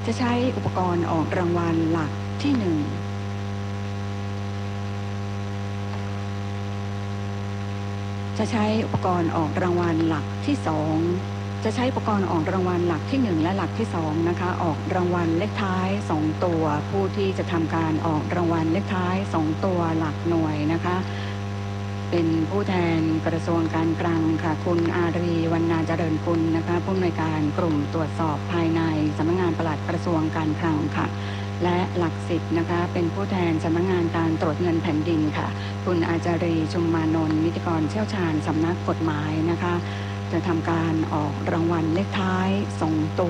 จะใช้อุปกรณ์ออกรางวัลหลักที่1จะใช้อุปกรณ์ออกรางวัลหลักที่2จะใช้อุปกรณ์ออกรางวัลหลักที่1และหลักที่2นะคะออกรางวัลเลขท้าย2ตัวผู้ที่จะทำการออกรางวัลเลขท้าย2ตัวหลักหน่วยนะคะเป็นผู้แทนกระทรวงการคลังค่ะคุณอารีวรรณาเจริญกุลนะคะผู้อำนวยการกลุ่มตรวจสอบภายในสำนักงานปลัดกระทรวงการคลังค่ะและหลัก10นะคะเป็นผู้แทนสำนักงานการตรวจเงินแผ่นดินค่ะคุณอาจารีชุมมานนท์นิติกรเชี่ยวชาญสำนักกฎหมายนะคะจะทำการออกรางวัลเลขท้าย2ตัว